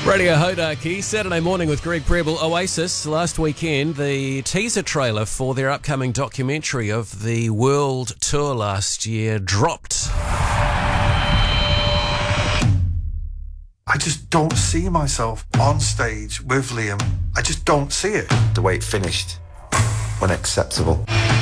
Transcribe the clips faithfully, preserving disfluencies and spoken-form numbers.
Radio Hodaki, Saturday morning with Greg Preble. Oasis, last weekend, the teaser trailer for their upcoming documentary of the world tour last year dropped. I just don't see myself on stage with Liam. I just don't see it. The way it finished, unacceptable.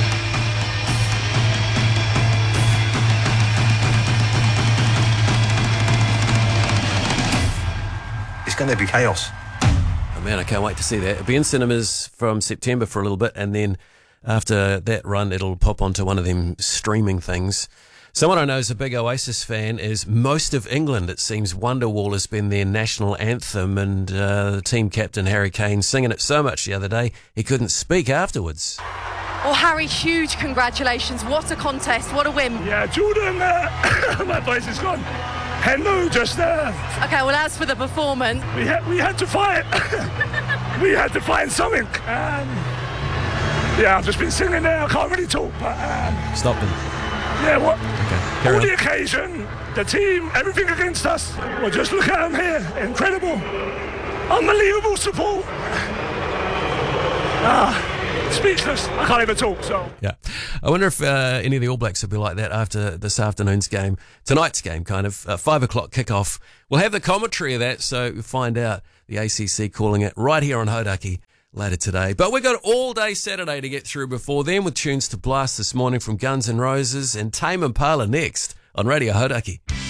It's going to be chaos. Oh man, I can't wait to see that. It'll be in cinemas from September for a little bit, and then after that run, it'll pop onto one of them streaming things. Someone I know is a big Oasis fan is most of England. It seems Wonderwall has been their national anthem, and uh, the team captain Harry Kane singing it so much the other day he couldn't speak afterwards. Well, Harry, huge congratulations. What a contest, what a win. Yeah, Jordan, uh, my voice is gone. Hello, just uh Okay, well, as for the performance, we had we had to fight. we had to find something. Um, yeah, I've just been singing there. I can't really talk, but um, Stop them. Yeah, what? Okay, all on. the occasion, the team, everything against us. Well, just look at them here. Incredible, unbelievable support. Ah. Speechless. I can't even talk, so... Yeah. I wonder if uh, any of the All Blacks will be like that after this afternoon's game. Tonight's game, kind of. Uh, five o'clock kickoff. We'll have the commentary of that, so we'll find out the A C C calling it right here on Hodaki later today. But we've got all day Saturday to get through before then with tunes to blast this morning from Guns N' Roses and Tame Impala next on Radio Hodaki.